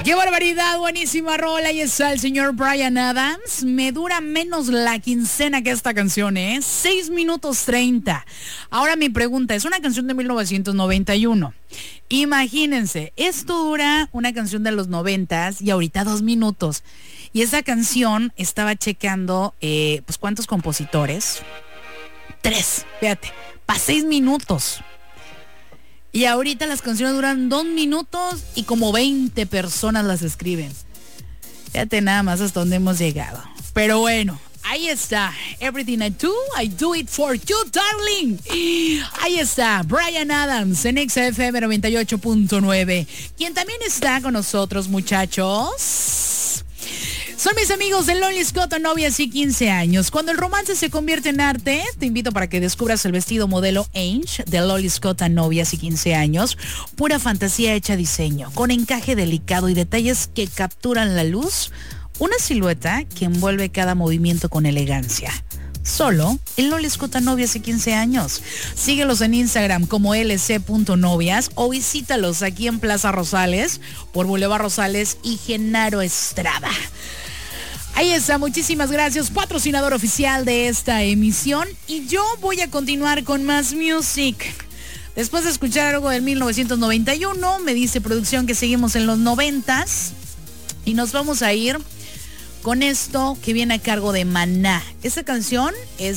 ¡Qué barbaridad! Buenísima rola. Ahí está el señor Bryan Adams. Me dura menos la quincena que esta canción, 6 minutos 30. Ahora mi pregunta, es una canción de 1991. Imagínense, esto dura una canción de los 90s y ahorita 2 minutos. Y esa canción estaba checando, pues, ¿cuántos compositores? 3, fíjate, para 6 minutos. Y ahorita las canciones duran 2 minutos y como 20 personas las escriben. Fíjate nada más hasta dónde hemos llegado. Pero bueno, ahí está. Everything I do it for you, darling. Ahí está, Bryan Adams en XFM 98.9. Quien también está con nosotros, muchachos, son mis amigos de Lonely Scott a Novias y 15 años. Cuando el romance se convierte en arte, te invito para que descubras el vestido modelo Ange de Lonely Scott a Novias y 15 años. Pura fantasía hecha diseño, con encaje delicado y detalles que capturan la luz. Una silueta que envuelve cada movimiento con elegancia. Solo en Lonely Scott a Novias y 15 años. Síguelos en Instagram como lc.novias o visítalos aquí en Plaza Rosales, por Boulevard Rosales y Genaro Estrada. Ahí está, muchísimas gracias, patrocinador oficial de esta emisión. Y yo voy a continuar con más music. Después de escuchar algo del 1991, me dice producción que seguimos en los 90s. Y nos vamos a ir con esto que viene a cargo de Maná. Esta canción es